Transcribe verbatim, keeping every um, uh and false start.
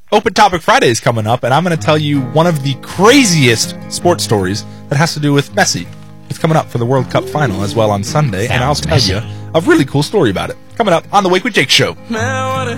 Open Topic Friday is coming up, and I'm going to tell you one of the craziest sports stories that has to do with Messi. It's coming up for the World Cup final as well on Sunday, and I'll tell you a really cool story about it. Coming up on the Wake with Jake show.